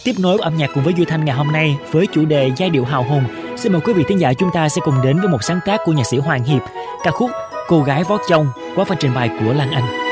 Tiếp nối âm nhạc cùng với Duy Thanh ngày hôm nay với chủ đề giai điệu hào hùng, xin mời quý vị thính giả chúng ta sẽ cùng đến với một sáng tác của nhạc sĩ Hoàng Hiệp, ca khúc Cô gái vót chông qua phần trình bày của Lan Anh.